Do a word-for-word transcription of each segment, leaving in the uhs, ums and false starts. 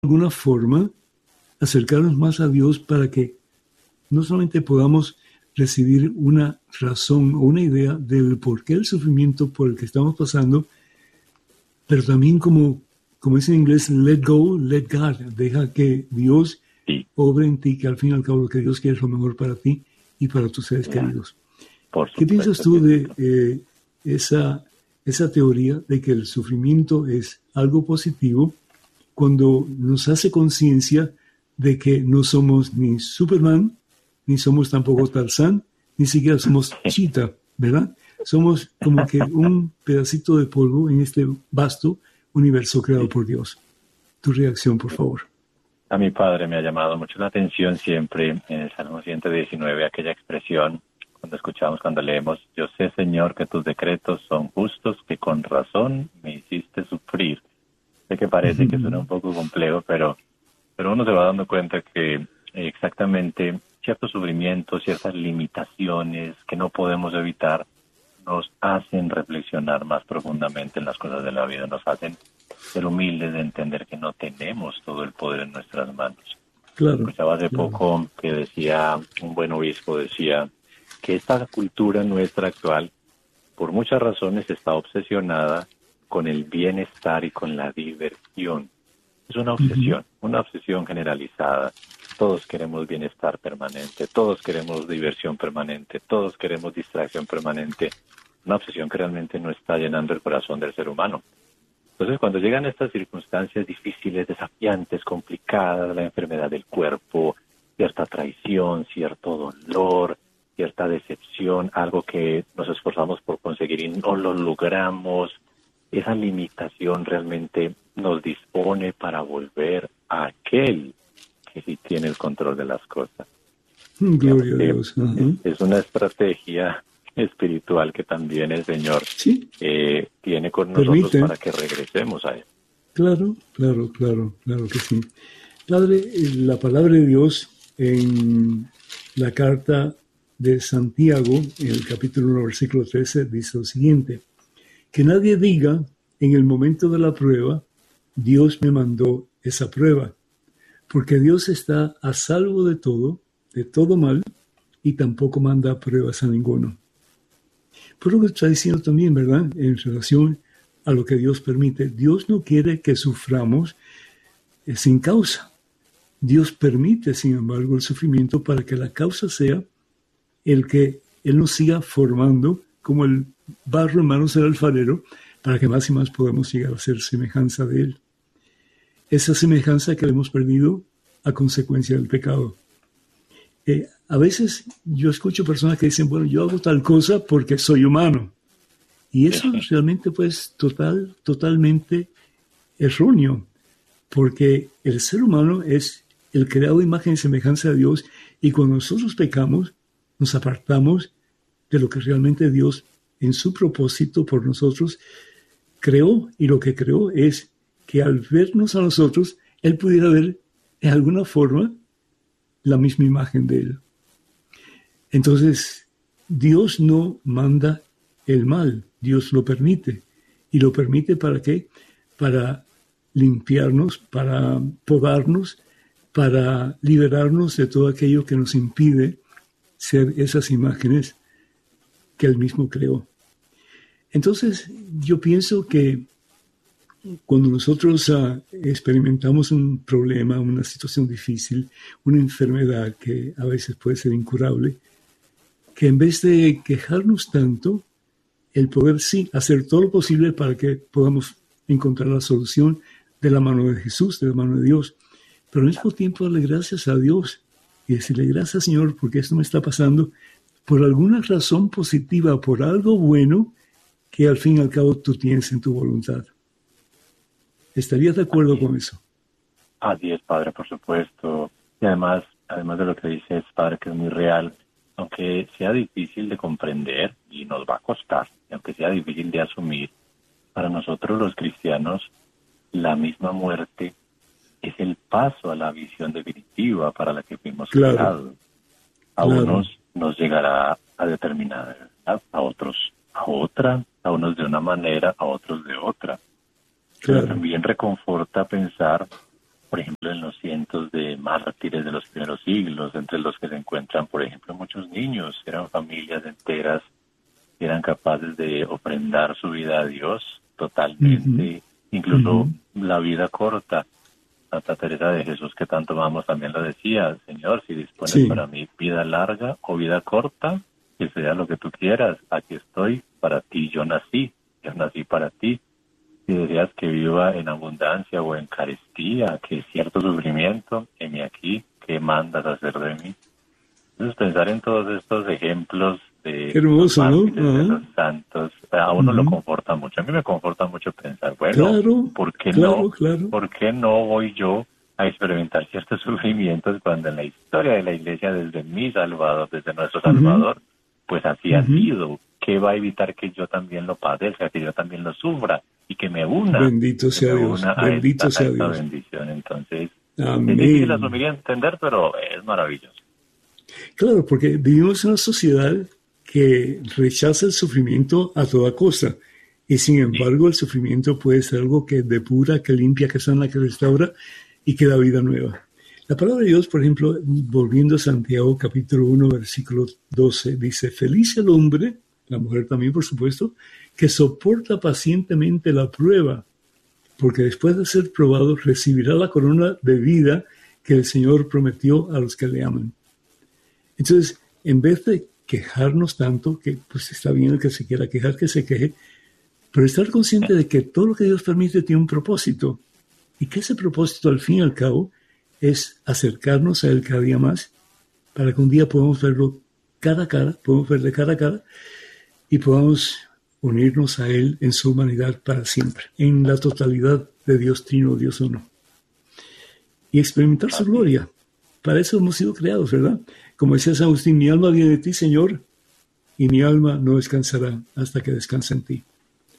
alguna forma acercarnos más a Dios para que no solamente podamos recibir una razón o una idea del por qué el sufrimiento por el que estamos pasando, pero también como, como dice en inglés, let go, let God, deja que Dios Sí. obre en ti, que al fin y al cabo lo que Dios quiere es lo mejor para ti y para tus seres Ya. queridos. Por ¿Qué piensas supuesto tú que de sí. eh, esa, esa teoría de que el sufrimiento es algo positivo cuando nos hace conciencia de que no somos ni Superman, ni somos tampoco Tarzán, ni siquiera somos Cheetah, ¿verdad? Somos como que un pedacito de polvo en este vasto universo creado por Dios. Tu reacción, por favor. A mi padre me ha llamado mucho la atención siempre en el Salmo ciento diecinueve, aquella expresión cuando escuchamos, cuando leemos, yo sé, Señor, que tus decretos son justos, que con razón me hiciste sufrir. Sé que parece uh-huh. que suena un poco complejo, pero, pero uno se va dando cuenta que eh, exactamente ciertos sufrimientos, ciertas limitaciones que no podemos evitar, nos hacen reflexionar más profundamente en las cosas de la vida, nos hacen ser humildes de entender que no tenemos todo el poder en nuestras manos. Claro, Escuchaba hace claro. poco que decía, un buen obispo decía, que esta cultura nuestra actual, por muchas razones, está obsesionada con el bienestar y con la diversión. Es una obsesión, uh-huh. una obsesión generalizada. Todos queremos bienestar permanente, todos queremos diversión permanente, todos queremos distracción permanente. Una obsesión que realmente no está llenando el corazón del ser humano. Entonces, cuando llegan estas circunstancias difíciles, desafiantes, complicadas, la enfermedad del cuerpo, cierta traición, cierto dolor, cierta decepción, algo que nos esforzamos por conseguir y no lo logramos, esa limitación realmente nos dispone para volver a aquel que sí tiene el control de las cosas. Gloria a Dios. Uh-huh. Es, es una estrategia espiritual que también el Señor sí. eh, tiene con nosotros Permite. Para que regresemos a Él. Claro, claro, claro, claro que sí. Padre, la palabra de Dios en la carta de Santiago, en el capítulo uno, versículo trece, dice lo siguiente: que nadie diga en el momento de la prueba, Dios me mandó esa prueba, porque Dios está a salvo de todo, de todo mal, y tampoco manda pruebas a ninguno. Por lo que está diciendo también, ¿verdad?, en relación a lo que Dios permite. Dios no quiere que suframos eh, sin causa. Dios permite, sin embargo, el sufrimiento para que la causa sea el que Él nos siga formando como el barro en manos del alfarero, para que más y más podamos llegar a ser semejanza de Él. Esa semejanza que hemos perdido a consecuencia del pecado. Eh, a veces yo escucho personas que dicen, bueno, yo hago tal cosa porque soy humano. Y eso es realmente, pues, total, totalmente erróneo, porque el ser humano es el creado de imagen y semejanza de Dios, y cuando nosotros pecamos, nos apartamos de lo que realmente Dios, en su propósito por nosotros, creó, y lo que creó es que al vernos a nosotros, Él pudiera ver de alguna forma la misma imagen de Él. Entonces, Dios no manda el mal, Dios lo permite. ¿Y lo permite para qué? Para limpiarnos, para podarnos, para liberarnos de todo aquello que nos impide ser esas imágenes que Él mismo creó. Entonces, yo pienso que cuando nosotros uh, experimentamos un problema, una situación difícil, una enfermedad que a veces puede ser incurable, que en vez de quejarnos tanto, el poder sí hacer todo lo posible para que podamos encontrar la solución de la mano de Jesús, de la mano de Dios, pero al mismo tiempo darle gracias a Dios y decirle gracias, Señor, porque esto me está pasando por alguna razón positiva, por algo bueno que al fin y al cabo tú tienes en tu voluntad. ¿Estarías de acuerdo Así con eso? Así es, Padre, por supuesto. Y además, además de lo que dices, Padre, que es muy real, aunque sea difícil de comprender, y nos va a costar, y aunque sea difícil de asumir, para nosotros los cristianos, la misma muerte es el paso a la visión definitiva para la que fuimos Claro. creados. A Claro. unos nos llegará a determinada edad, a otros a otra, a unos de una manera, a otros de otra. Claro. Pero también reconforta pensar, por ejemplo, los cientos de mártires de los primeros siglos, entre los que se encuentran, por ejemplo, muchos niños, eran familias enteras, eran capaces de ofrendar su vida a Dios totalmente, uh-huh. incluso uh-huh. la vida corta. Santa Teresa de Jesús, que tanto amamos, también lo decía: Señor, si dispones sí. para mí vida larga o vida corta, que sea lo que tú quieras, aquí estoy para ti, yo nací, yo nací para ti. Si deseas que viva en abundancia o en carestía, que cierto sufrimiento, heme aquí, ¿qué mandas hacer de mí? Entonces, pensar en todos estos ejemplos de, hermoso, los, ¿no? uh-huh. de los santos, a uno uh-huh. lo conforta mucho. A mí me conforta mucho pensar, bueno, claro, ¿por qué claro, no? Claro. ¿Por qué no voy yo a experimentar ciertos sufrimientos cuando en la historia de la Iglesia, desde mi Salvador, desde nuestro Salvador, uh-huh. pues así uh-huh. ha sido? ¿Qué va a evitar que yo también lo padezca, que yo también lo sufra y que me una? Bendito sea Dios, bendito sea Dios. Bendición. Entonces, amén. Es difícil asumir y entender, pero es maravilloso. Claro, porque vivimos en una sociedad que rechaza el sufrimiento a toda costa. Y sin embargo, sí. el sufrimiento puede ser algo que depura, que limpia, que sana, que restaura y que da vida nueva. La palabra de Dios, por ejemplo, volviendo a Santiago capítulo uno, versículo doce, dice: feliz el hombre, la mujer también, por supuesto, que soporta pacientemente la prueba, porque después de ser probado recibirá la corona de vida que el Señor prometió a los que le aman. Entonces, en vez de quejarnos tanto, que pues está bien el que se quiera quejar, que se queje, pero estar consciente de que todo lo que Dios permite tiene un propósito, y que ese propósito, al fin y al cabo, es acercarnos a Él cada día más, para que un día podamos verlo cara a cara, podamos verle cara a cara, y podamos unirnos a Él en su humanidad para siempre, en la totalidad de Dios Trino, Dios Uno, y experimentar su gloria. Para eso hemos sido creados, ¿verdad? Como decía San Agustín: mi alma viene de ti, Señor, y mi alma no descansará hasta que descanse en ti.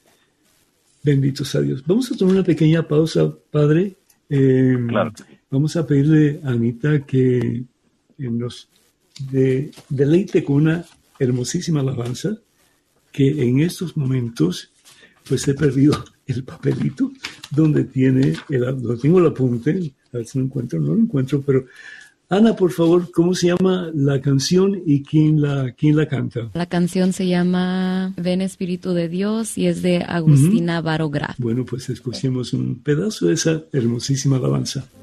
Bendito sea Dios. Vamos a tomar una pequeña pausa, Padre. Eh, claro. Vamos a pedirle a Anita que nos de, deleite con una hermosísima alabanza, que en estos momentos pues he perdido el papelito donde tiene el, donde tengo el apunte. A ver si lo encuentro, no lo encuentro, pero Ana, por favor, ¿cómo se llama la canción y quién la, quién la canta? La canción se llama Ven Espíritu de Dios y es de Agustina uh-huh. Varo Graf. Bueno, pues escuchemos un pedazo de esa hermosísima alabanza.